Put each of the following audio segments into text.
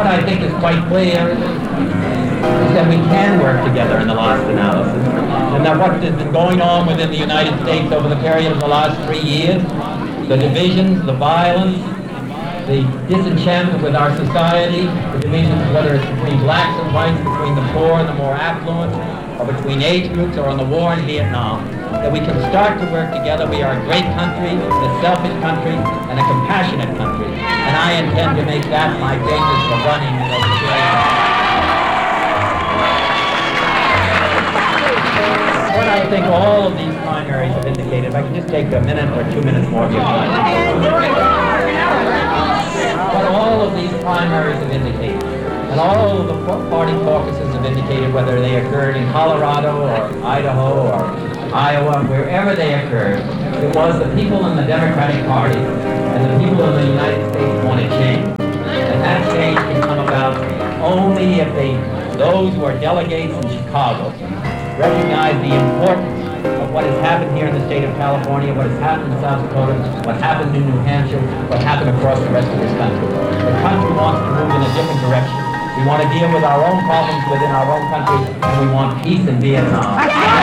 what I think is quite clear is that we can work together in the last analysis, and that what has been going on within the United States over the period of the last 3 years, the divisions, the violence, the disenchantment with our society, the divisions, whether it's between blacks and whites, between the poor and the more affluent, or between age groups, or on the war in Vietnam, that we can start to work together. We are a great country, a selfish country, and a compassionate country. And I intend to make that my basis for running in those elections. What I think all of these primaries have indicated, if I can just take a minute or 2 minutes more of your time. What all of these primaries have indicated, and all of the party caucuses have indicated, whether they occurred in Colorado or Idaho or Iowa, wherever they occurred, it was the people in the Democratic Party and the people in the United States wanted change. And that change can come about only if those who are delegates in Chicago recognize the importance of what has happened here in the state of California, what has happened in South Dakota, what happened in New Hampshire, what happened across the rest of this country. The country wants to move in a different direction. We want to deal with our own problems within our own country, and we want peace in Vietnam.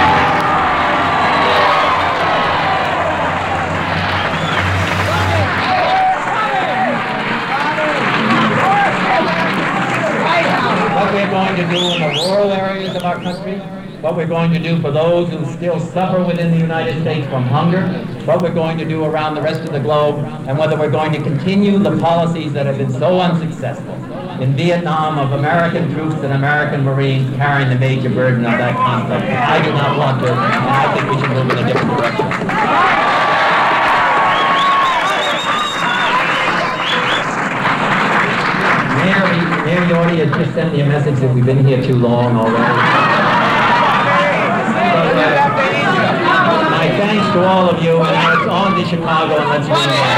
What we're going to do in the rural areas of our country, what we're going to do for those who still suffer within the United States from hunger, what we're going to do around the rest of the globe, and whether we're going to continue the policies that have been so unsuccessful in Vietnam of American troops and American Marines carrying the major burden of that conflict. I do not want to, and I think we should move in a different direction. Mary Orty has just sent me a message that we've been here too long already. My thanks to all of you, and it's on to Chicago, and let's move on.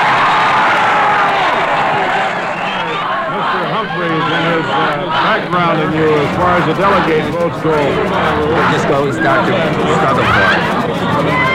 Mr. Humphreys, in his background in you as far as the delegate votes go. We'll just go start the vote.